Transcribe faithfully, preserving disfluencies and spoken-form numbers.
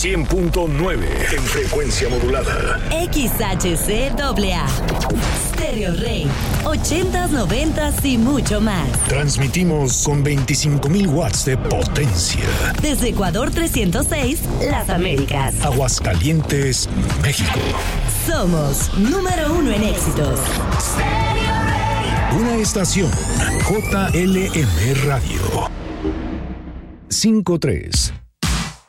cien punto nueve en frecuencia modulada. X H C A A. Stereo Rey. ochentas, noventas y mucho más. Transmitimos con veinticinco mil watts de potencia. Desde Ecuador trescientos seis, Las Américas. Aguascalientes, México. Somos número uno en éxitos. Stereo Rey. Una estación J L M Radio. cinco tres.